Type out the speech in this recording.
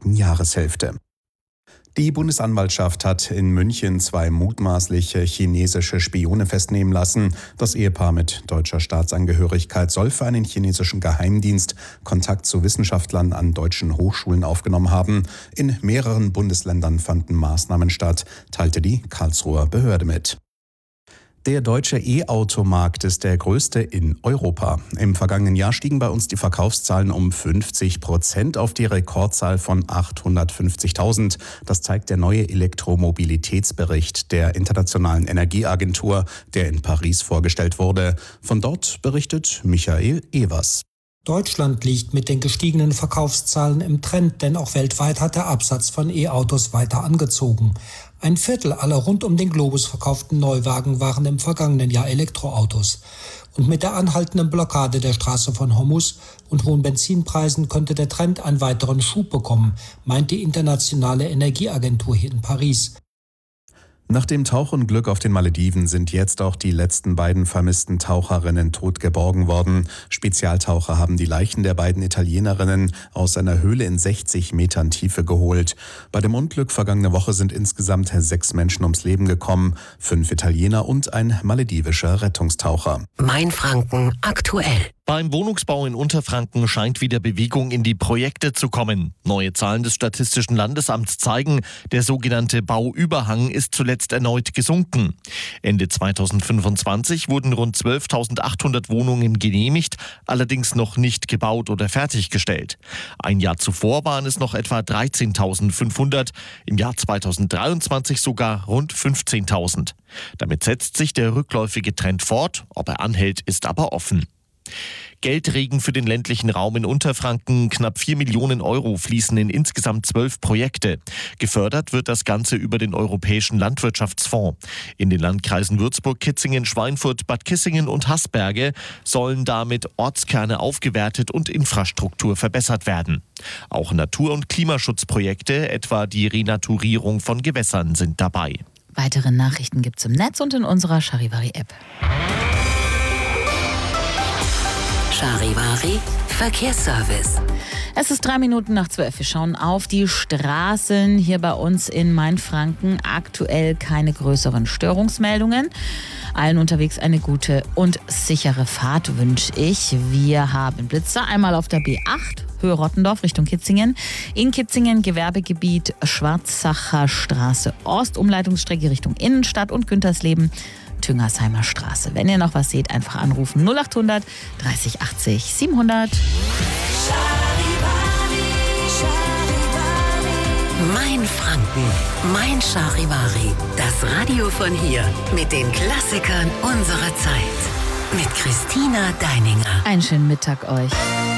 zweiten Jahreshälfte. Die Bundesanwaltschaft hat in München 2 mutmaßliche chinesische Spione festnehmen lassen. Das Ehepaar mit deutscher Staatsangehörigkeit soll für einen chinesischen Geheimdienst Kontakt zu Wissenschaftlern an deutschen Hochschulen aufgenommen haben. In mehreren Bundesländern fanden Maßnahmen statt, teilte die Karlsruher Behörde mit. Der deutsche E-Auto-Markt ist der größte in Europa. Im vergangenen Jahr stiegen bei uns die Verkaufszahlen um 50% auf die Rekordzahl von 850.000. Das zeigt der neue Elektromobilitätsbericht der Internationalen Energieagentur, der in Paris vorgestellt wurde. Von dort berichtet Michael Evers. Deutschland liegt mit den gestiegenen Verkaufszahlen im Trend, denn auch weltweit hat der Absatz von E-Autos weiter angezogen. 1/4 aller rund um den Globus verkauften Neuwagen waren im vergangenen Jahr Elektroautos. Und mit der anhaltenden Blockade der Straße von Hormuz und hohen Benzinpreisen könnte der Trend einen weiteren Schub bekommen, meint die Internationale Energieagentur hier in Paris. Nach dem Tauchunglück auf den Malediven sind jetzt auch die letzten beiden vermissten Taucherinnen tot geborgen worden. Spezialtaucher haben die Leichen der beiden Italienerinnen aus einer Höhle in 60 Metern Tiefe geholt. Bei dem Unglück vergangene Woche sind insgesamt 6 Menschen ums Leben gekommen, 5 Italiener und ein maledivischer Rettungstaucher. Mainfranken aktuell. Beim Wohnungsbau in Unterfranken scheint wieder Bewegung in die Projekte zu kommen. Neue Zahlen des Statistischen Landesamts zeigen, der sogenannte Bauüberhang ist zuletzt erneut gesunken. Ende 2025 wurden rund 12.800 Wohnungen genehmigt, allerdings noch nicht gebaut oder fertiggestellt. Ein Jahr zuvor waren es noch etwa 13.500, im Jahr 2023 sogar rund 15.000. Damit setzt sich der rückläufige Trend fort, ob er anhält, ist aber offen. Geldregen für den ländlichen Raum in Unterfranken. Knapp 4 Millionen Euro fließen in insgesamt 12 Projekte. Gefördert wird das Ganze über den Europäischen Landwirtschaftsfonds. In den Landkreisen Würzburg, Kitzingen, Schweinfurt, Bad Kissingen und Haßberge sollen damit Ortskerne aufgewertet und Infrastruktur verbessert werden. Auch Natur- und Klimaschutzprojekte, etwa die Renaturierung von Gewässern, sind dabei. Weitere Nachrichten gibt's im Netz und in unserer Charivari-App. Charivari Verkehrsservice. Es ist 11:03. Wir schauen auf die Straßen hier bei uns in Mainfranken. Aktuell keine größeren Störungsmeldungen. Allen unterwegs eine gute und sichere Fahrt wünsche ich. Wir haben Blitzer einmal auf der B8, Höhe Rottendorf Richtung Kitzingen. In Kitzingen Gewerbegebiet Schwarzacher Straße Ost, Umleitungsstrecke Richtung Innenstadt und Güntersleben Tüngersheimer Straße. Wenn ihr noch was seht, einfach anrufen 0800 30 80 700. Mainfranken, mein Charivari. Das Radio von hier mit den Klassikern unserer Zeit. Mit Christina Deininger. Einen schönen Mittag euch.